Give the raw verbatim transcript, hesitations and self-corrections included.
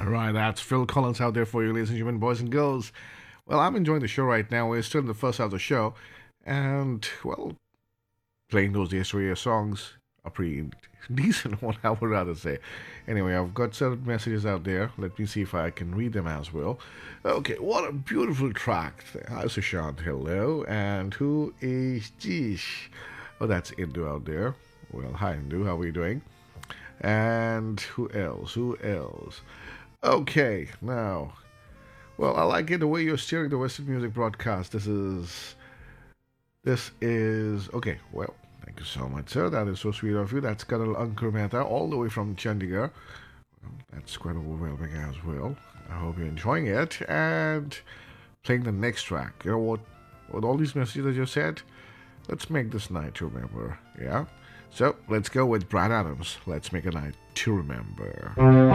All right, that's Phil Collins out there for you, ladies and gentlemen, boys and girls. Well, I'm enjoying the show right now. We're still in the first half of the show. And, well, playing those yesteryear songs are pretty decent, one I would rather say. Anyway, I've got certain messages out there. Let me see if I can read them as well. Okay, what a beautiful track. Hi, Sushant. Hello. And who is this? Oh, that's Indu out there. Well, hi, Indu. How are you doing? And who else? Who else? Okay, now, well, I like it the way you're steering the Western Music broadcast. This is, this is, okay, well, thank you so much, sir. That is so sweet of you. That's Colonel Ankur Mehta, all the way from Chandigarh. Well, that's quite overwhelming as well. I hope you're enjoying it. And playing the next track. You know what? With all these messages that you said, let's make this night to remember, yeah? So, let's go with Brad Adams. Let's make a night to remember.